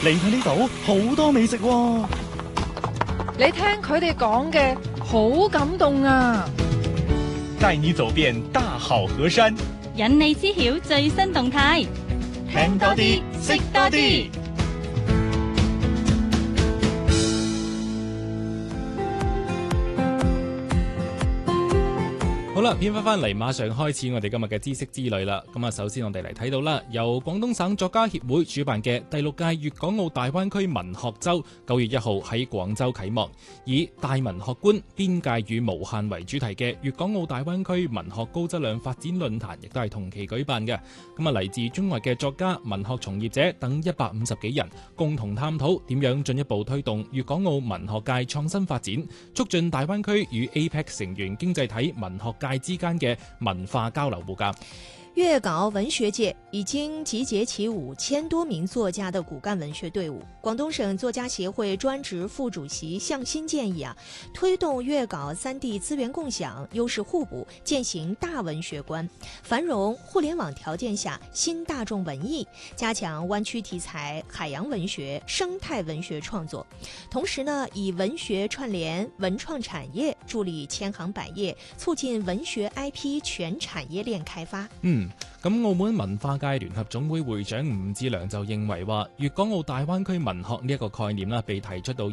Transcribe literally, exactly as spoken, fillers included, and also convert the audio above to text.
嚟睇呢度好多美食喎。 你聽佢哋講嘅好感動啊！ 帶你走遍大好河山， 引你知曉最新動態， 聽多啲，識多啲。 好啦，片翻翻嚟，馬上開始我哋今日嘅知識之旅啦。咁啊，首先我哋嚟睇到啦，由廣東省作家協會主辦嘅第六屆粵港澳大灣區文學周，九月一號喺廣州啟幕，以大文學觀、邊界與無限為主題嘅粵港澳大灣區文學高質量發展論壇，亦都係同期舉辦嘅。咁啊，嚟自中外嘅作家、文學從業者等一百五十幾人，共同探討點樣進一步推動粵港澳文學界創新發展，促進大灣區與 A P E C 成員經濟體文學界之間嘅文化交流互鑒。 粵港文學界已經集結起五千多名作家的骨幹文學隊伍。廣東省作家協會專職副主席向新建議啊，推動粵港三地資源共享、優勢互補，踐行大文學觀，繁榮互聯網條件下新大眾文藝，加強灣區題材、海洋文學、生態文學創作。同時呢，以文學串聯文創產業，助力千行百業，促進文學 I P 全產業鏈開發。 嗯。咁澳門文化界聯合總會會長吳志良就認為話，粵港澳大灣區文學呢一個概念啦，被提出到